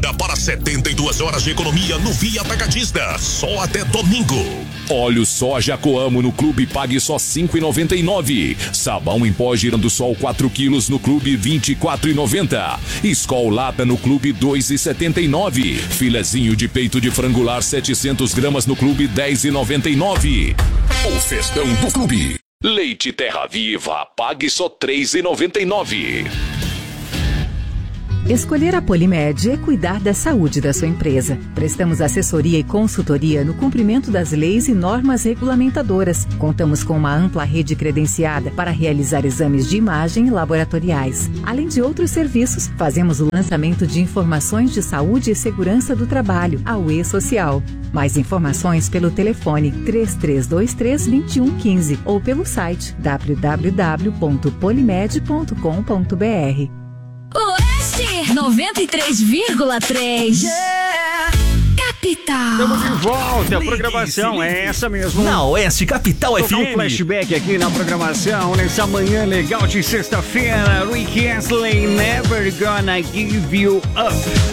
Pré-venda para 72 horas de economia no Via Atacadista. Só até domingo. Óleo soja Coamo no Clube pague só R$ 5,99. Sabão em pó Girando Sol 4 quilos no Clube R$ 24,90. Skol Lata no Clube R$ 2,79. Filezinho de peito de frangular 700 gramas no Clube R$ 10,99. O festão do Clube. Leite Terra Viva, pague só R$ 3,99. Escolher a Polimed é cuidar da saúde da sua empresa. Prestamos assessoria e consultoria no cumprimento das leis e normas regulamentadoras. Contamos com uma ampla rede credenciada para realizar exames de imagem e laboratoriais. Além de outros serviços, fazemos o lançamento de informações de saúde e segurança do trabalho, a UE Social. Mais informações pelo telefone 3323-2115 ou pelo site www.polimed.com.br. Oeste 93,3. Capital. Estamos de volta. A programação é essa mesmo. Na Oeste Capital FM. Um flashback aqui na programação nessa manhã legal de sexta-feira. Rick Astley, Never Gonna Give You Up.